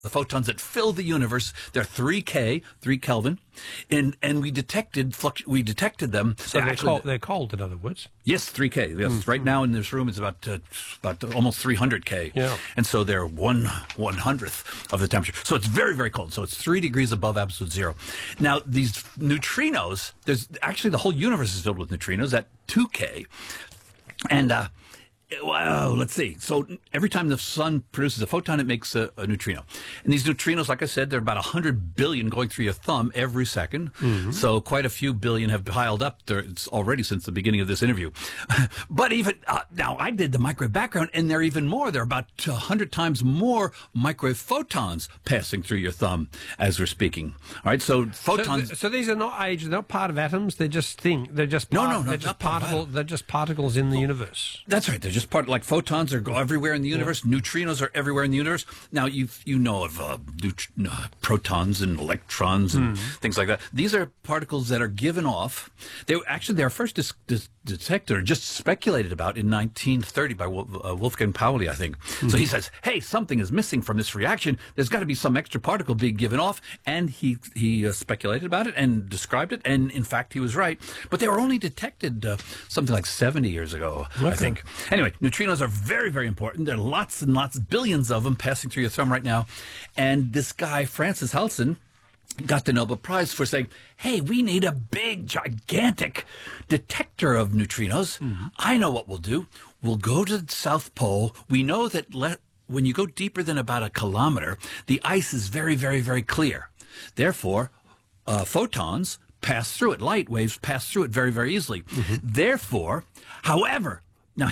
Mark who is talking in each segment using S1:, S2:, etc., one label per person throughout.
S1: the photons that fill the universe. They're 3K, 3 Kelvin, and we detected them.
S2: So they're cold, in other words.
S1: Yes, 3K. Yes, right now in this room it's about almost 300K.
S2: Yeah.
S1: And so they're 1/100th of the temperature. So it's very, very cold. So it's 3 degrees above absolute zero. Now, these neutrinos, there's actually the whole universe is filled with neutrinos at 2K. And wow, let's see. So every time the sun produces a photon, it makes a neutrino. And these neutrinos, like I said, they're about 100 billion going through your thumb every second. Mm-hmm. So quite a few billion have piled up there. It's already since the beginning of this interview. But even now, I did the microwave background, and there are even more. There are about 100 times more microwave photons passing through your thumb as we're speaking. All right, so photons.
S2: So these are not they're not part of atoms. They're just They're just they're just particles. They're just particles in the universe.
S1: That's right. They're just like photons are everywhere in the universe. Yeah. Neutrinos are everywhere in the universe. Now you know of protons and electrons and things like that. These are particles that are given off. They are first detected or just speculated about in 1930 by Wolfgang Pauli, I think. Mm-hmm. So he says, "Hey, something is missing from this reaction. There's got to be some extra particle being given off." And he speculated about it and described it. And in fact, he was right. But they were only detected something like 70 years ago, I think. Anyway, neutrinos are very, very important. There are lots and lots, billions of them passing through your thumb right now. And this guy, Francis Halson, got the Nobel Prize for saying, hey, we need a big, gigantic detector of neutrinos. Mm-hmm. I know what we'll do. We'll go to the South Pole. We know that when you go deeper than about 1 kilometer, the ice is very, very, very clear. Therefore, photons pass through it. Light waves pass through it very, very easily. Mm-hmm. Therefore, however, now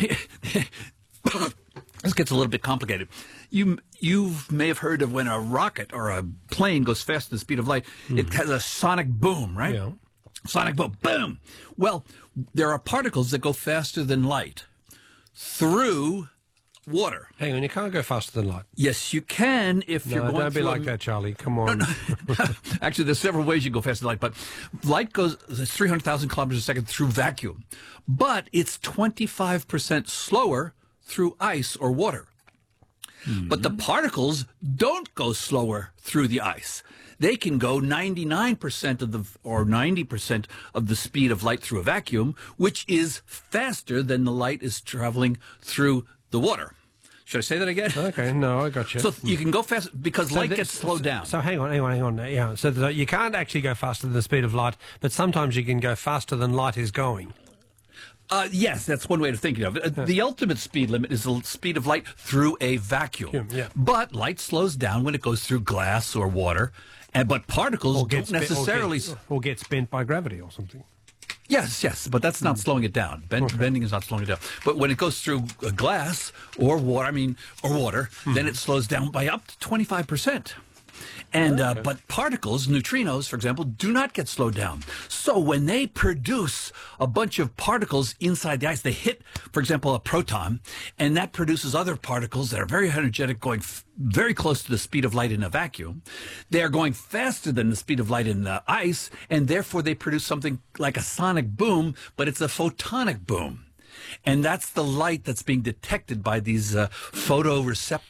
S1: this gets a little bit complicated. You may have heard of when a rocket or a plane goes faster than the speed of light, it has a sonic boom, right?
S2: Yeah.
S1: Sonic boom, boom. Well, there are particles that go faster than light through water.
S2: Hang on, you can't go faster than light.
S1: Yes, you can if you're going
S2: don't be like that, Charlie. Come on.
S1: No. Actually, there's several ways you can go faster than light, but light goes 300,000 kilometers a second through vacuum. But it's 25% slower through ice or water. Mm-hmm. But the particles don't go slower through the ice. They can go 99% or 90% of the speed of light through a vacuum, which is faster than the light is traveling through the water. Should I say that again?
S2: Okay, no, I got you.
S1: So you can go fast because light gets slowed down.
S2: So hang on. Yeah, so you can't actually go faster than the speed of light, but sometimes you can go faster than light is going.
S1: Yes, that's one way of thinking of it. The ultimate speed limit is the speed of light through a vacuum.
S2: Yeah.
S1: But light slows down when it goes through glass or water, but particles don't necessarily...
S2: Or gets bent by gravity or something.
S1: Yes, but that's not slowing it down. Bending is not slowing it down. But when it goes through glass or water, then it slows down by up to 25%. And but particles, neutrinos, for example, do not get slowed down. So when they produce a bunch of particles inside the ice, they hit, for example, a proton, and that produces other particles that are very energetic, going very close to the speed of light in a vacuum. They are going faster than the speed of light in the ice, and therefore they produce something like a sonic boom, but it's a photonic boom. And that's the light that's being detected by these photodiodes.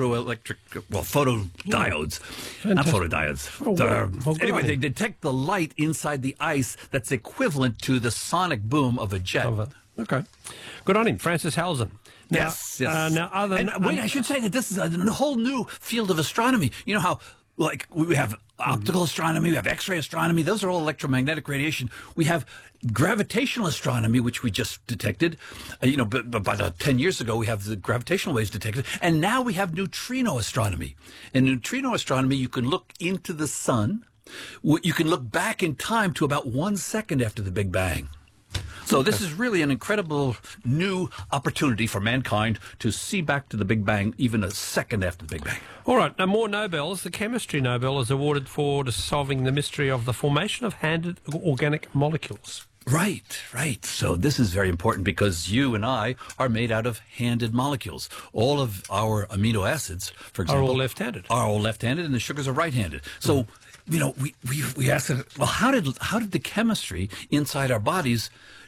S1: Not photodiodes. Anyway, they detect the light inside the ice that's equivalent to the sonic boom of a jet.
S2: Okay. Good on him, Francis Halson. Now,
S1: yes.
S2: I
S1: should say that this is a whole new field of astronomy. You know how, like, we have optical astronomy, we have X-ray astronomy. Those are all electromagnetic radiation. We have gravitational astronomy, which we just detected. But about 10 years ago, we have the gravitational waves detected. And now we have neutrino astronomy. In neutrino astronomy, you can look into the sun. You can look back in time to about 1 second after the Big Bang. So this is really an incredible new opportunity for mankind to see back to the Big Bang even a second after the Big Bang.
S2: All right, now more Nobels. The Chemistry Nobel is awarded for solving the mystery of the formation of handed organic molecules.
S1: Right. So this is very important because you and I are made out of handed molecules. All of our amino acids, for example,
S2: are all left-handed,
S1: and the sugars are right-handed. So, we asked, well, how did the chemistry inside our bodies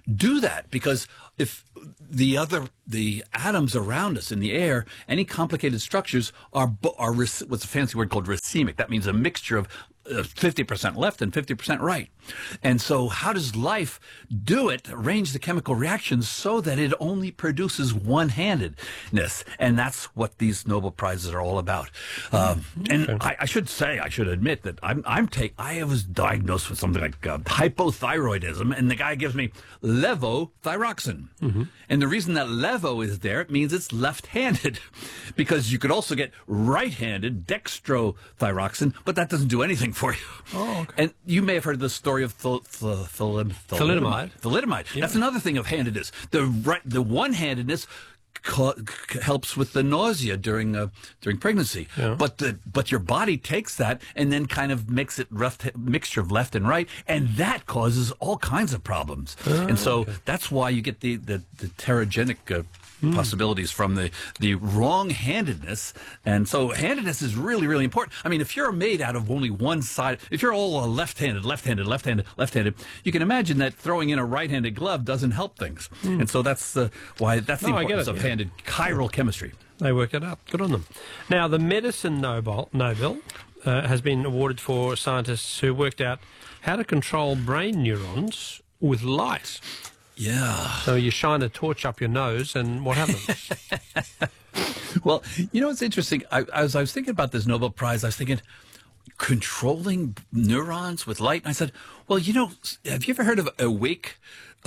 S1: do that, because if the atoms around us in the air, any complicated structures are what's a fancy word called racemic. That means a mixture of 50% left and 50% right. And so how does life do it, arrange the chemical reactions so that it only produces one-handedness? And that's what these Nobel Prizes are all about. And I should admit that I was diagnosed with something like hypothyroidism, and the guy gives me levothyroxine. And the reason that levo is there, it means it's left-handed, because you could also get right-handed dextrothyroxine, but that doesn't do anything for you.
S2: Oh, okay.
S1: And you may have heard the story of thalidomide. Thalidomide. Yeah. That's another thing of handedness. The one-handedness helps with the nausea during pregnancy. Yeah. But your body takes that and then kind of makes it mixture of left and right, and that causes all kinds of problems. And so that's why you get the pterogenic possibilities from the wrong-handedness. And so handedness is really, really important. I mean, if you're made out of only one side, if you're all left-handed, you can imagine that throwing in a right-handed glove doesn't help things. And so that's why the importance of handed chiral chemistry.
S2: They worked it out. Good on them. Now, the medicine Nobel has been awarded for scientists who worked out how to control brain neurons with light.
S1: Yeah.
S2: So you shine a torch up your nose, and what happens?
S1: Well, you know, it's interesting. As I was thinking about this Nobel Prize, I was thinking, controlling neurons with light. And I said, well, you know, have you ever heard of awake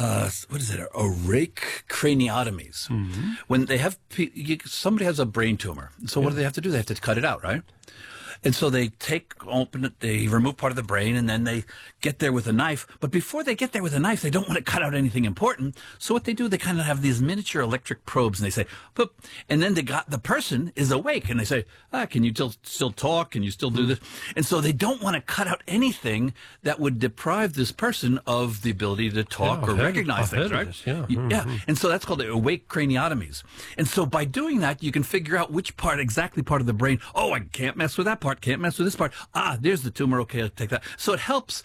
S1: craniotomies? When they have somebody has a brain tumor. So what do they have to do? They have to cut it out, right? And so they they remove part of the brain, and then they get there with a knife. But before they get there with a knife, they don't want to cut out anything important. So what they do, they kind of have these miniature electric probes, and they say, boop, and then the person is awake, and they say, can you still talk? Can you still do this? And so they don't want to cut out anything that would deprive this person of the ability to talk or recognize things, right? Yeah. And so that's called the awake craniotomies. And so by doing that, you can figure out which exactly part of the brain, I can't mess with that part. Can't mess with this part. There's the tumor. Okay, I'll take that. So it helps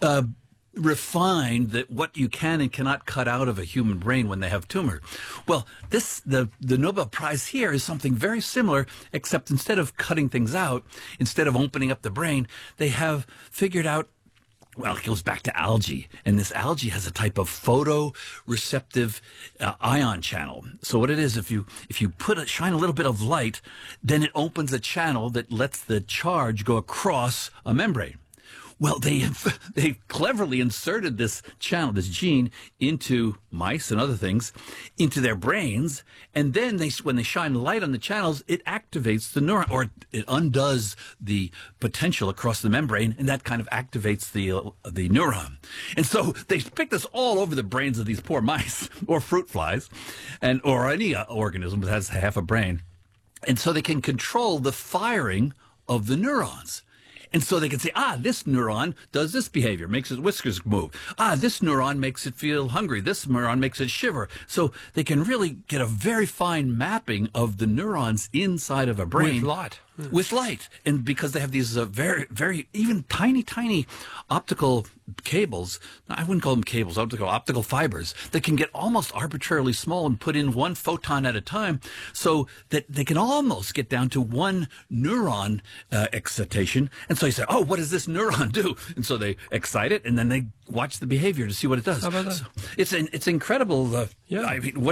S1: refine what you can and cannot cut out of a human brain when they have tumor. Well, the Nobel Prize here is something very similar, except instead of cutting things out, instead of opening up the brain, they have figured out. Well, it goes back to algae, and this algae has a type of photoreceptive ion channel. So what it is, if you shine a little bit of light, then it opens a channel that lets the charge go across a membrane. Well, they cleverly inserted this channel, this gene, into mice and other things, into their brains, and then when they shine light on the channels, it activates the neuron, or it undoes the potential across the membrane, and that kind of activates the neuron. And so they picked this all over the brains of these poor mice, or fruit flies, or any organism that has half a brain, and so they can control the firing of the neurons. And so they can say, this neuron does this behavior, makes its whiskers move. This neuron makes it feel hungry. This neuron makes it shiver. So they can really get a very fine mapping of the neurons inside of a brain. With light. And because they have these very, very, even tiny, tiny optical cables, I wouldn't call them cables, optical fibers, that can get almost arbitrarily small and put in one photon at a time, so that they can almost get down to one neuron excitation. And so you say, what does this neuron do? And so they excite it, and then they watch the behavior to see what it does.
S2: How about that?
S1: So it's incredible. I mean,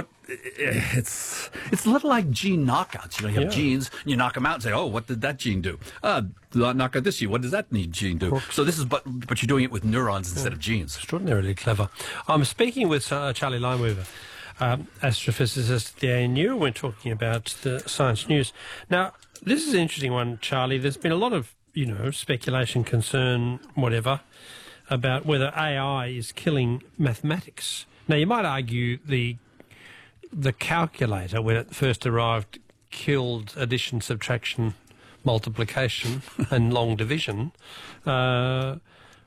S1: it's a little like gene knockouts. You have genes, and you knock them out and say, what did that gene do? Knock out this gene. What does that gene do? So this is, but you're doing it with neurons instead of genes.
S2: Extraordinarily clever. I'm speaking with Charlie Lineweaver, astrophysicist at the ANU. We're talking about the Science News. Now, this is an interesting one, Charlie. There's been a lot of, speculation, concern, whatever, about whether AI is killing mathematics. Now, you might argue the calculator, when it first arrived, killed addition, subtraction, multiplication, and long division. But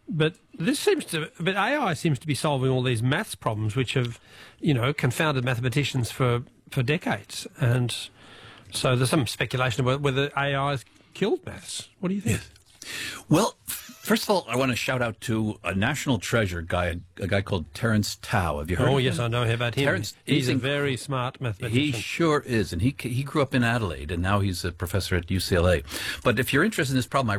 S2: AI seems to be solving all these maths problems, which have, confounded mathematicians for decades. And so there's some speculation about whether AI has killed maths. What do you think?
S1: Well, First of all, I want to shout out to a national treasure guy, a guy called Terence Tao. Have you heard of him?
S2: Oh, yes, I know about him.
S1: Terence,
S2: he's a very smart mathematician.
S1: He sure is, and he grew up in Adelaide, and now he's a professor at UCLA. But if you're interested in this problem, I